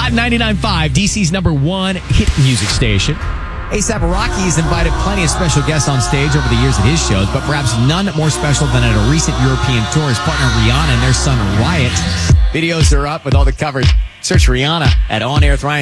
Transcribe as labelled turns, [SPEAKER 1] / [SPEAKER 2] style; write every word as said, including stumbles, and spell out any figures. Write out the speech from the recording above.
[SPEAKER 1] Hot ninety-nine point five, D C's number one hit music station. A$AP Rocky has invited plenty of special guests on stage over the years at his shows, but perhaps none more special than at a recent European tour. His partner Rihanna and their son Riot. Videos are up with all the coverage. Search Rihanna at On Air with Ryan.